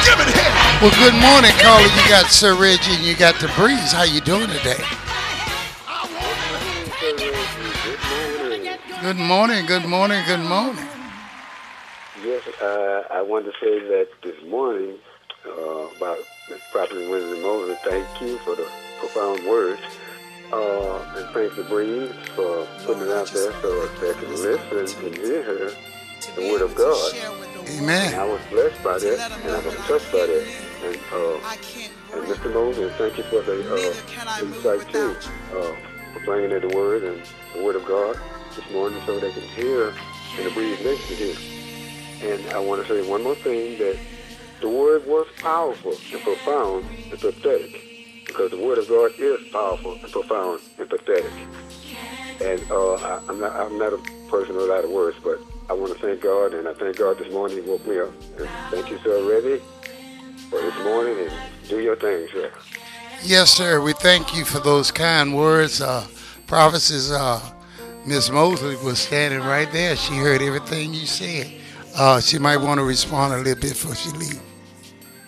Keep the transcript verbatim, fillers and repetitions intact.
Well, good morning, caller. You got Sir Reggie and you got the breeze. How you doing today? Good morning, Sir Reggie. Good morning. Good morning, good morning, good morning. Yes, uh, I wanted to say that this morning uh, about Prophet Wednesday Moses. Thank you for the profound words. Uh, and thanks to Breeze for putting it out there so they can listen and hear the word of God. And I Amen. was blessed by that, and I was touched by that. And uh, and Mister Moses, thank you for the uh, insight too, uh, for bringing in the word and the word of God this morning so they can hear and the Breeze next to hear. And I want to say one more thing that the word was powerful and profound and pathetic because the word of God is powerful and profound and pathetic. And uh, I, I'm not I'm not a person with a lot of words, but I want to thank God, and I thank God this morning He woke me up. And thank you, sir, Reggie, for this morning, and do your thing, sir. Yes, sir. We thank you for those kind words. Uh, prophetess uh, Miss Mosley was standing right there. She heard everything you said. Uh, she might want to respond a little bit before she leaves.